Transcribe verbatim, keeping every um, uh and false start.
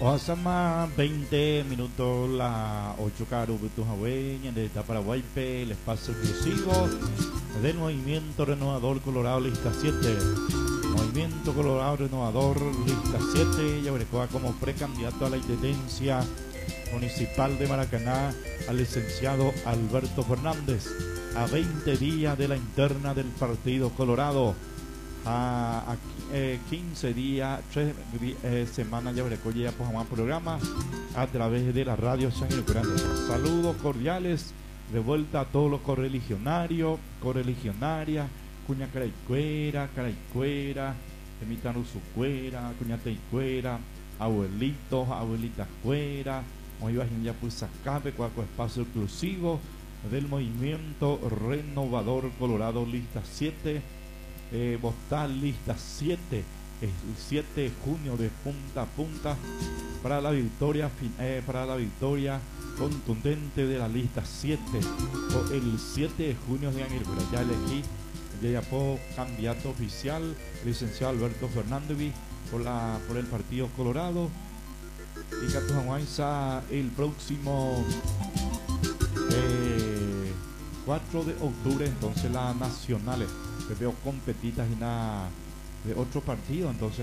Oasama, veinte minutos, la ocho caro en esta Paraguaype, el espacio exclusivo del Movimiento Renovador Colorado Lista siete. Movimiento Colorado Renovador Lista siete, Yaburecoa como precandidato a la intendencia municipal de Maracaná al licenciado Alberto Fernández, a veinte días de la interna del Partido Colorado, a, a eh, quince días, tres eh, semanas ya ya pues más programa a través de la radio San Ilocurando. Saludos cordiales de vuelta a todos los correligionarios, correligionarias, cuña caraicuera, caraicuera, emitan su cuera, cuña teicuera, abuelitos, abuelitas cuera, hoy va ya pues sacabe cuaco espacio exclusivo del Movimiento Renovador Colorado Lista siete. Eh, votar lista siete, el siete de junio de punta a punta para la victoria eh, para la victoria contundente de la lista siete. O el siete de junio de año ya elegí ya por candidato oficial licenciado Alberto Fernández por la por el Partido Colorado y Catujahuayza el próximo eh, cuatro de octubre. Entonces las nacionales que veo competitas y nada de otro partido, entonces